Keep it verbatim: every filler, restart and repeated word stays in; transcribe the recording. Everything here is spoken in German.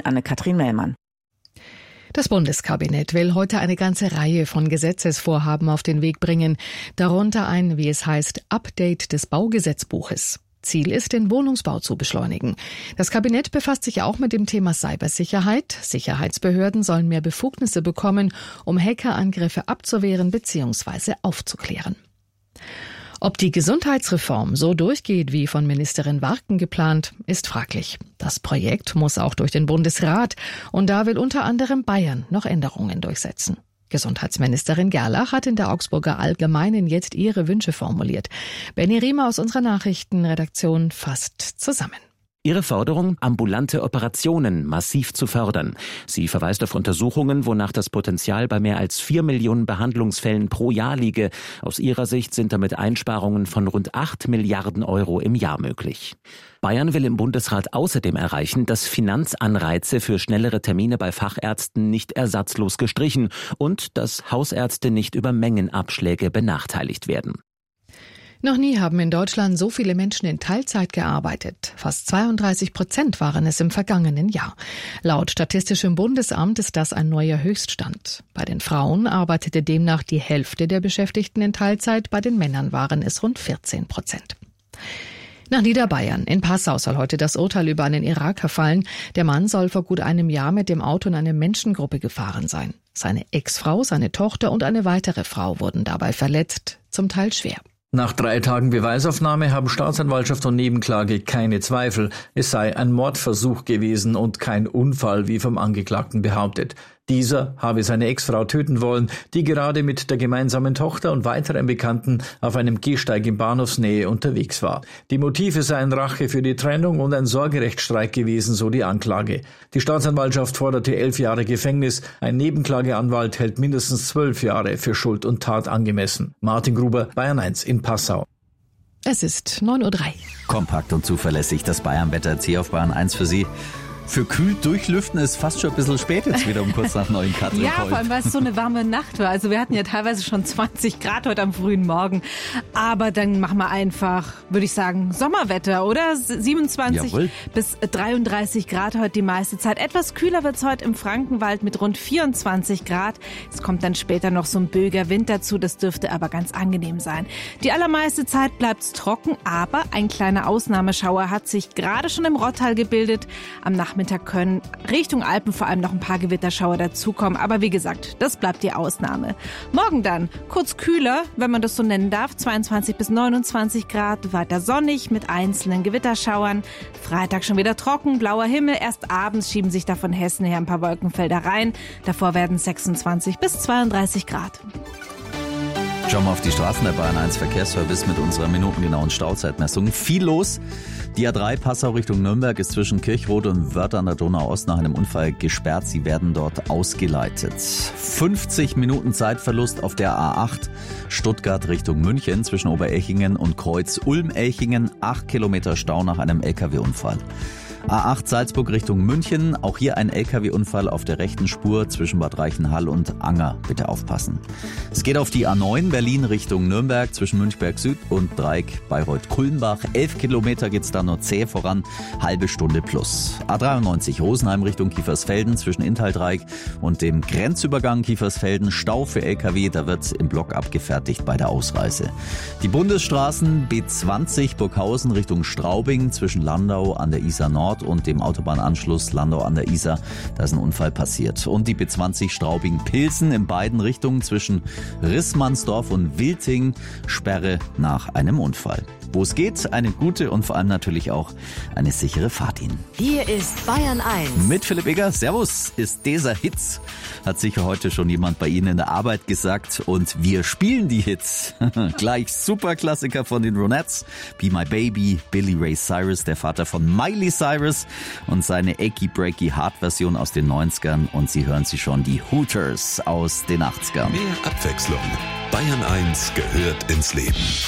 Anne-Kathrin Mellmann. Das Bundeskabinett will heute eine ganze Reihe von Gesetzesvorhaben auf den Weg bringen, darunter ein, wie es heißt, Update des Baugesetzbuches. Ziel ist, den Wohnungsbau zu beschleunigen. Das Kabinett befasst sich auch mit dem Thema Cybersicherheit. Sicherheitsbehörden sollen mehr Befugnisse bekommen, um Hackerangriffe abzuwehren bzw. aufzuklären. Ob die Gesundheitsreform so durchgeht wie von Ministerin Warken geplant, ist fraglich. Das Projekt muss auch durch den Bundesrat und da will unter anderem Bayern noch Änderungen durchsetzen. Gesundheitsministerin Gerlach hat in der Augsburger Allgemeinen jetzt ihre Wünsche formuliert. Benny Riemer aus unserer Nachrichtenredaktion fasst zusammen. Ihre Forderung, ambulante Operationen massiv zu fördern. Sie verweist auf Untersuchungen, wonach das Potenzial bei mehr als vier Millionen Behandlungsfällen pro Jahr liege. Aus ihrer Sicht sind damit Einsparungen von rund acht Milliarden Euro im Jahr möglich. Bayern will im Bundesrat außerdem erreichen, dass Finanzanreize für schnellere Termine bei Fachärzten nicht ersatzlos gestrichen und dass Hausärzte nicht über Mengenabschläge benachteiligt werden. Noch nie haben in Deutschland so viele Menschen in Teilzeit gearbeitet. Fast zweiunddreißig Prozent waren es im vergangenen Jahr. Laut Statistischem Bundesamt ist das ein neuer Höchststand. Bei den Frauen arbeitete demnach die Hälfte der Beschäftigten in Teilzeit, bei den Männern waren es rund vierzehn Prozent. Nach Niederbayern. In Passau soll heute das Urteil über einen Iraker fallen. Der Mann soll vor gut einem Jahr mit dem Auto in eine Menschengruppe gefahren sein. Seine Ex-Frau, seine Tochter und eine weitere Frau wurden dabei verletzt, zum Teil schwer. Nach drei Tagen Beweisaufnahme haben Staatsanwaltschaft und Nebenklage keine Zweifel. Es sei ein Mordversuch gewesen und kein Unfall, wie vom Angeklagten behauptet. Dieser habe seine Ex-Frau töten wollen, die gerade mit der gemeinsamen Tochter und weiteren Bekannten auf einem Gehsteig in Bahnhofsnähe unterwegs war. Die Motive seien Rache für die Trennung und ein Sorgerechtsstreik gewesen, so die Anklage. Die Staatsanwaltschaft forderte elf Jahre Gefängnis. Ein Nebenklageanwalt hält mindestens zwölf Jahre für Schuld und Tat angemessen. Martin Gruber, Bayern eins in Passau. Es ist neun Uhr drei. Kompakt und zuverlässig das Bayern-Wetter jetzt hier auf Bayern eins für Sie. Für kühl durchlüften ist fast schon ein bisschen spät jetzt wieder um kurz nach neun, Katrin. Ja, vor allem, weil es so eine warme Nacht war. Also wir hatten ja teilweise schon zwanzig Grad heute am frühen Morgen. Aber dann machen wir einfach, würde ich sagen, Sommerwetter, oder? siebenundzwanzig Jawohl. Bis dreiunddreißig Grad heute die meiste Zeit. Etwas kühler wird es heute im Frankenwald mit rund vierundzwanzig Grad. Es kommt dann später noch so ein böiger Wind dazu. Das dürfte aber ganz angenehm sein. Die allermeiste Zeit bleibt es trocken, aber ein kleiner Ausnahmeschauer hat sich gerade schon im Rottal gebildet. Am Nachmittag können Richtung Alpen vor allem noch ein paar Gewitterschauer dazukommen. Aber wie gesagt, das bleibt die Ausnahme. Morgen dann kurz kühler, wenn man das so nennen darf. zweiundzwanzig bis neunundzwanzig Grad, weiter sonnig mit einzelnen Gewitterschauern. Freitag schon wieder trocken, blauer Himmel. Erst abends schieben sich da von Hessen her ein paar Wolkenfelder rein. Davor werden es sechsundzwanzig bis zweiunddreißig Grad. Schauen wir auf die Straßen der Bayern eins Verkehrsservice mit unserer minutengenauen Stauzeitmessung. Viel los. Die A drei Passau Richtung Nürnberg ist zwischen Kirchrode und Wörth an der Donau-Ost nach einem Unfall gesperrt. Sie werden dort ausgeleitet. fünfzig Minuten Zeitverlust auf der A acht Stuttgart Richtung München zwischen Oberelchingen und Kreuz Ulm-Elchingen. acht Kilometer Stau nach einem L K W-Unfall. A acht Salzburg Richtung München, auch hier ein L K W-Unfall auf der rechten Spur zwischen Bad Reichenhall und Anger. Bitte aufpassen. Es geht auf die A neun Berlin Richtung Nürnberg zwischen Münchberg Süd und Dreieck Bayreuth-Kulmbach. Elf Kilometer geht's da nur zäh voran, halbe Stunde plus. A dreiundneunzig Rosenheim Richtung Kiefersfelden zwischen Inntal-Dreieck und dem Grenzübergang Kiefersfelden. Stau für L K W, da wird im Block abgefertigt bei der Ausreise. Die Bundesstraßen B zwanzig Burghausen Richtung Straubing zwischen Landau an der Isar Nord und dem Autobahnanschluss Landau an der Isar. Da ist ein Unfall passiert. Und die B zwanzig Straubing-Pilsen in beiden Richtungen zwischen Rissmannsdorf und Wilting. Sperre nach einem Unfall. Wo es geht, eine gute und vor allem natürlich auch eine sichere Fahrt Ihnen. Hier ist Bayern eins. Mit Philipp Egger. Servus, ist dieser Hits. Hat sicher heute schon jemand bei Ihnen in der Arbeit gesagt. Und wir spielen die Hits. Gleich Superklassiker von den Ronettes. Be My Baby, Billy Ray Cyrus, der Vater von Miley Cyrus. Und seine Achy Breaky Heart Version aus den neunzigern. Und Sie hören sie schon, die Hooters aus den achtzigern. Mehr Abwechslung. Bayern eins gehört ins Leben.